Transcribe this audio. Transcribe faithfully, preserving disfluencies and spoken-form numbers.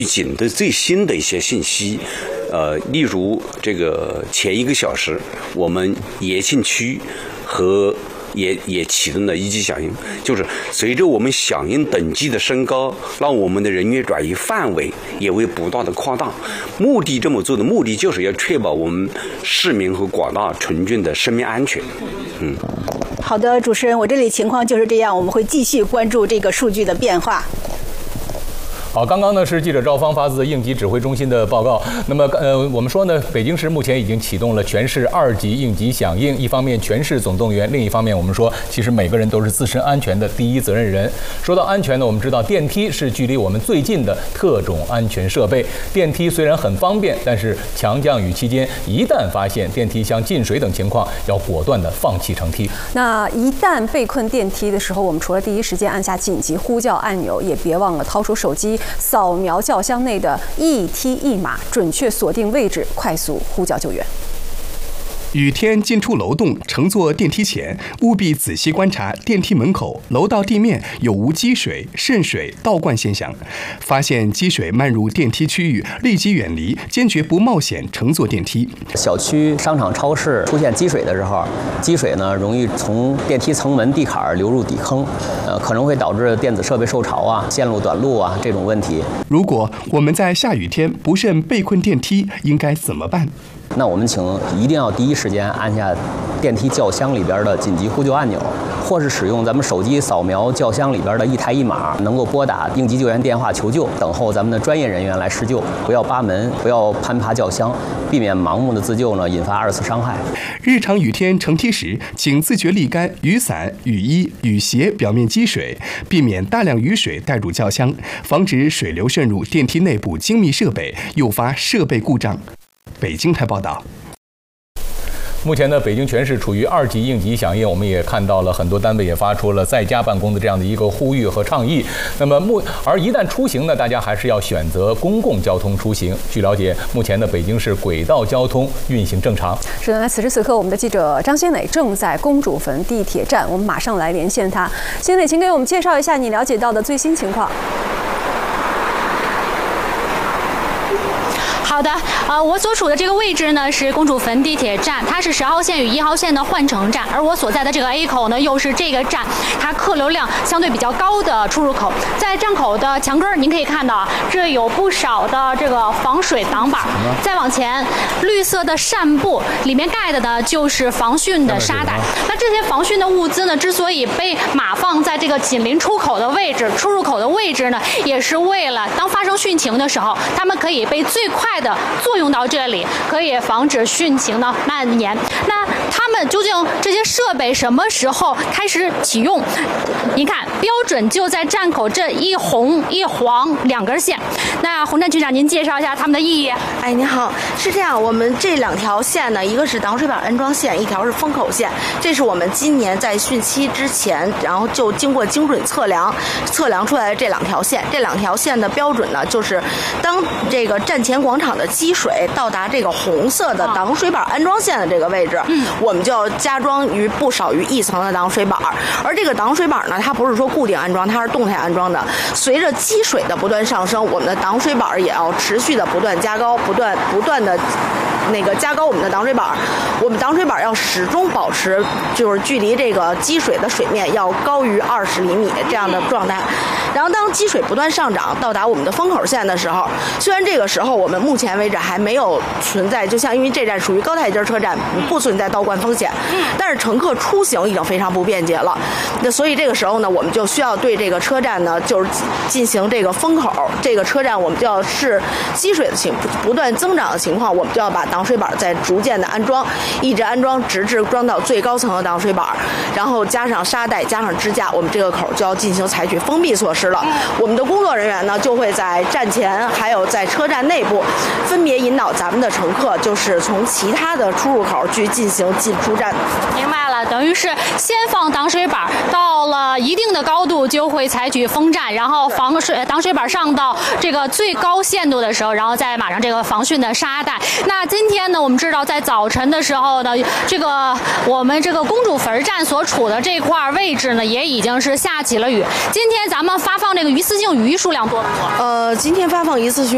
警的最新的一些信息，呃，例如这个前一个小时，我们延庆区和也也启动了一级响应，就是随着我们响应等级的升高，让我们的人员转移范围也会不断的扩大。目的这么做的目的就是要确保我们市民和广大群众的生命安全。嗯， 好的，主持人，我这里情况就是这样，我们会继续关注这个数据的变化。 好，刚刚呢是记者赵芳发自应急指挥中心的报告。那么，呃，我们说呢，北京市目前已经启动了全市二级应急响应。一方面全市总动员，另一方面我们说，其实每个人都是自身安全的第一责任人。说到安全呢，我们知道电梯是距离我们最近的特种安全设备。电梯虽然很方便，但是强降雨期间，一旦发现电梯像进水等情况，要果断的放弃乘梯。 那一旦被困电梯的时候，我们除了第一时间按下紧急呼叫按钮，也别忘了掏出手机。扫描轿厢内的一梯一码，准确锁定位置，快速呼叫救援。 雨天进出楼栋，乘坐电梯前，务必仔细观察电梯门口、楼道地面有无积水、渗水、倒灌现象。发现积水漫入电梯区域，立即远离，坚决不冒险乘坐电梯。 小区、商场、超市出现积水的时候，积水呢容易从电梯层门、地坎流入底坑，呃，可能会导致电子设备受潮啊、线路短路啊这种问题。 如果我们在下雨天不慎被困电梯，应该怎么办？ 那我们请一定要第一时间按下电梯轿厢里边的紧急呼救按钮，或是使用咱们手机扫描轿厢里边的一台一码，能够拨打应急救援电话求救，等候咱们的专业人员来施救。不要扒门，不要攀爬轿厢，避免盲目的自救呢，引发二次伤害。 日常雨天乘梯时，请自觉沥干雨伞、雨衣、雨鞋表面积水，避免大量雨水带入轿厢，防止水流渗入电梯内部精密设备，诱发设备故障。北京台报道。 目前呢，北京全市处于二级应急响应，我们也看到了很多单位也发出了在家办公的这样的一个呼吁和倡议。那么目而一旦出行呢，大家还是要选择公共交通出行。据了解，目前的北京市轨道交通运行正常。 是的，那此时此刻，我们的记者张先磊正在公主坟地铁站，我们马上来连线他。先磊，请给我们介绍一下你了解到的最新情况。 好的，呃，我所处的这个位置呢是公主坟地铁站，它是十号线与一号线的换乘站，而我所在的这个 A 口呢，又是这个站它客流量相对比较高的出入口。在站口的墙根，您可以看到啊，这有不少的这个防水挡板。再往前，绿色的扇布里面盖的呢就是防汛的沙袋。那这些防汛的物资呢，之所以被码放在这个紧邻出口的位置、出入口的位置呢，也是为了当发生汛情的时候，他们可以被最快的作用到这里，可以防止汛情的蔓延。那他们究竟这些设备什么时候开始启用？您看，标准就在站口这一红一黄两根线。那洪站区长，您介绍一下他们的意义。 哎，您好，是这样，我们这两条线呢，一个是挡水板安装线，一条是风口线。这是我们今年在汛期之前，然后就经过精准测量，测量出来的这两条线。这两条线的标准呢，就是当这个站前广场的积水到达这个红色的挡水板安装线的这个位置，嗯，我们就要加装于不少于一层的挡水板。而这个挡水板呢，它不是说固定安装，它是动态安装的。随着积水的不断上升，我们的挡水板也要持续的不断加高，不断不断的那个加高我们的挡水板。我们挡水板要始终保持就是距离这个积水的水面要高于二十厘米这样的状态。然后当积水不断上涨到达我们的风口线的时候，虽然这个时候我们目前为止还没有存在，就像因为这站属于高台阶车站，不存在倒灌风险，但是乘客出行已经非常不便捷了。那所以这个时候呢，我们就需要对这个车站呢，就是进行这个风口这个车站，我们就要视积水的情不断增长的情况，我们就要把挡水板再逐渐的安装，一直安装直至装到最高层的挡水板，然后加上沙袋，加上支架，我们这个口就要进行采取封闭措施了。我们的工作人员呢，就会在站前还有在车站内部分别引导咱们的乘客，就是从其他的出入口去进行进出站。 明白了，等于是先放挡水板，到了一定的高度就会采取封站，然后防水挡水板上到这个最高限度的时候，然后再码上这个防汛的沙袋。那今天呢，我们知道在早晨的时候呢，这个我们这个公主坟站所处的这块位置呢，也已经是下起了雨。今天咱们发放这个一次性雨衣数量多不多？ 呃，今天发放一次性